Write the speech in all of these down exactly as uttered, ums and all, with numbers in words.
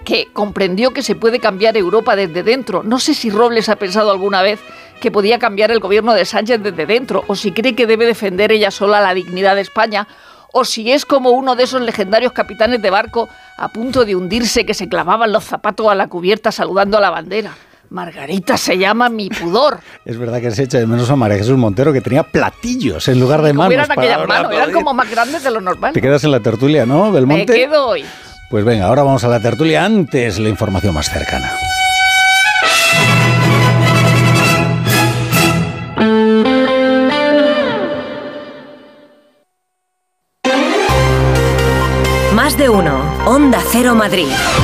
que comprendió que se puede cambiar Europa desde dentro. No sé si Robles ha pensado alguna vez que podía cambiar el gobierno de Sánchez desde dentro, o si cree que debe defender ella sola la dignidad de España, o si es como uno de esos legendarios capitanes de barco a punto de hundirse que se clavaban los zapatos a la cubierta saludando a la bandera. Margarita se llama mi pudor. Es verdad que se echa de menos a María Jesús Montero, que tenía platillos en lugar de manos. Eran aquellas manos, eran como más grandes de lo normal. Te quedas en la tertulia, ¿no, Belmonte? Me quedo hoy. Pues venga, ahora vamos a la tertulia, antes la información más cercana. Más de uno. Onda Cero Madrid.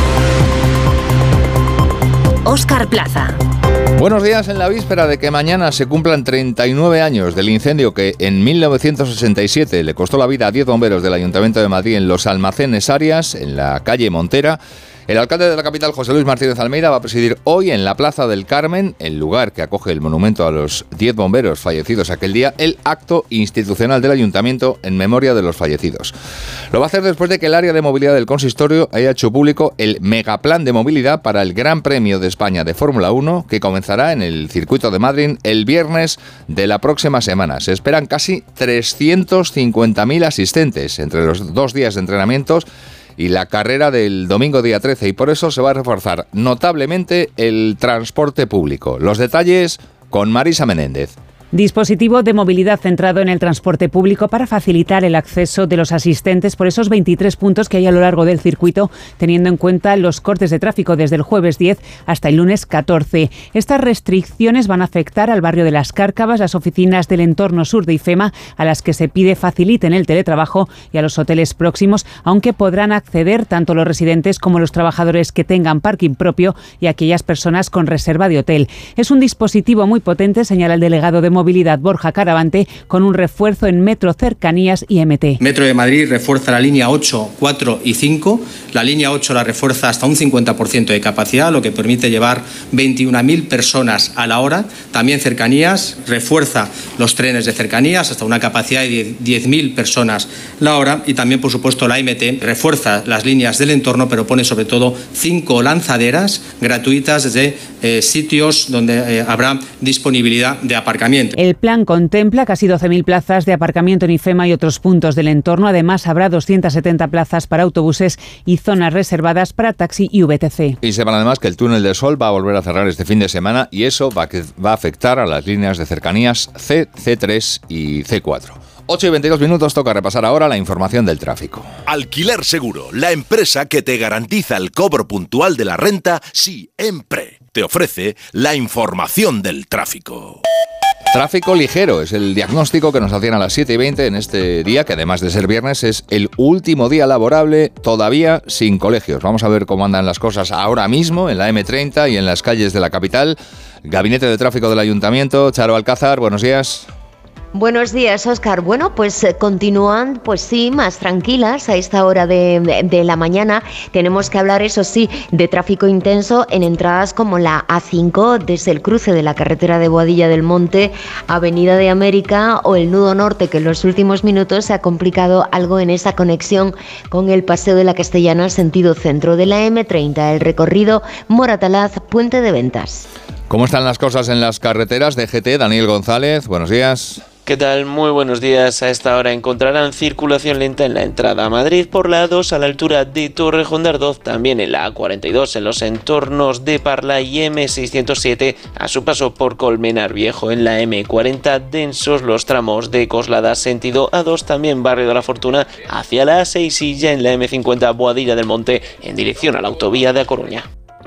Óscar Plaza. Buenos días en la víspera de que mañana se cumplan treinta y nueve años del incendio que en mil novecientos sesenta y siete le costó la vida a diez bomberos del Ayuntamiento de Madrid en los Almacenes Arias, en la calle Montera. El alcalde de la capital, José Luis Martínez Almeida, va a presidir hoy en la Plaza del Carmen, el lugar que acoge el monumento a los diez bomberos fallecidos aquel día, el acto institucional del Ayuntamiento en memoria de los fallecidos. Lo va a hacer después de que el área de movilidad del consistorio haya hecho público el megaplan de movilidad para el Gran Premio de España de Fórmula uno, que comenzará en el circuito de Madrid el viernes de la próxima semana. Se esperan casi trescientos cincuenta mil asistentes entre los dos días de entrenamientos y la carrera del domingo día trece, y por eso se va a reforzar notablemente el transporte público. Los detalles con Marisa Menéndez. Dispositivo de movilidad centrado en el transporte público para facilitar el acceso de los asistentes por esos veintitrés puntos que hay a lo largo del circuito, teniendo en cuenta los cortes de tráfico desde el jueves diez hasta el lunes catorce. Estas restricciones van a afectar al barrio de Las Cárcavas, las oficinas del entorno sur de IFEMA, a las que se pide faciliten el teletrabajo, y a los hoteles próximos, aunque podrán acceder tanto los residentes como los trabajadores que tengan parking propio y aquellas personas con reserva de hotel. Es un dispositivo muy potente, señala el delegado de Movilidad Borja Caravante, con un refuerzo en Metro, Cercanías y M T. Metro de Madrid refuerza la línea ocho, cuatro y cinco. La línea ocho la refuerza hasta un cincuenta por ciento de capacidad, lo que permite llevar veintiuna mil personas a la hora. También Cercanías refuerza los trenes de Cercanías hasta una capacidad de diez mil personas la hora. Y también, por supuesto, la M T refuerza las líneas del entorno, pero pone sobre todo cinco lanzaderas gratuitas desde eh, sitios donde eh, habrá disponibilidad de aparcamiento. El plan contempla casi doce mil plazas de aparcamiento en IFEMA y otros puntos del entorno. Además, habrá doscientas setenta plazas para autobuses y zonas reservadas para taxi y V T C. Y sepan además que el túnel del Sol va a volver a cerrar este fin de semana, y eso va a, va a afectar a las líneas de cercanías C, C tres y C cuatro. ocho y veintidós minutos, toca repasar ahora la información del tráfico. Alquiler Seguro, la empresa que te garantiza el cobro puntual de la renta siempre. Te ofrece la información del tráfico. Tráfico ligero es el diagnóstico que nos hacían a las siete y veinte en este día, que además de ser viernes es el último día laborable todavía sin colegios. Vamos a ver cómo andan las cosas ahora mismo en la eme treinta y en las calles de la capital. Gabinete de Tráfico del Ayuntamiento, Charo Alcázar, buenos días. Buenos días, Óscar. Bueno, pues eh, continúan, pues sí, más tranquilas a esta hora de, de, de la mañana. Tenemos que hablar, eso sí, de tráfico intenso en entradas como la A cinco, desde el cruce de la carretera de Boadilla del Monte, Avenida de América o el nudo norte, que en los últimos minutos se ha complicado algo en esa conexión con el Paseo de la Castellana, sentido centro de la eme treinta, el recorrido Moratalaz, Puente de Ventas. ¿Cómo están las cosas en las carreteras? D G T, Daniel González, buenos días. ¿Qué tal? Muy buenos días. A esta hora encontrarán circulación lenta en la entrada a Madrid por la A dos a la altura de Torrejón de Ardoz, también en la A cuarenta y dos en los entornos de Parla y eme seiscientos siete a su paso por Colmenar Viejo. En la eme cuarenta densos los tramos de Coslada sentido A dos, también Barrio de la Fortuna hacia la A seis, y ya en la eme cincuenta Boadilla del Monte en dirección a la autovía de A Coruña.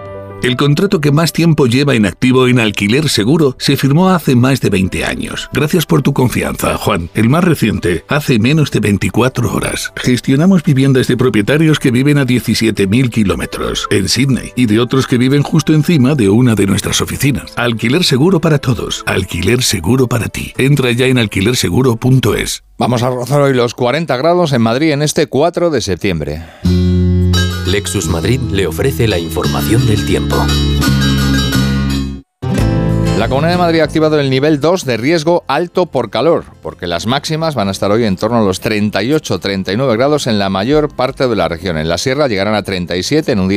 El contrato que más tiempo lleva en activo en Alquiler Seguro se firmó hace más de veinte años. Gracias por tu confianza, Juan. El más reciente, hace menos de veinticuatro horas. Gestionamos viviendas de propietarios que viven a diecisiete mil kilómetros en Sydney y de otros que viven justo encima de una de nuestras oficinas. Alquiler Seguro para todos. Alquiler Seguro para ti. Entra ya en alquiler seguro punto es. Vamos a rozar hoy los cuarenta grados en Madrid en este cuatro de septiembre. Lexus Madrid le ofrece la información del tiempo. La Comunidad de Madrid ha activado el nivel dos de riesgo alto por calor, porque las máximas van a estar hoy en torno a los treinta y ocho a treinta y nueve grados en la mayor parte de la región. En la sierra llegarán a treinta y siete en un día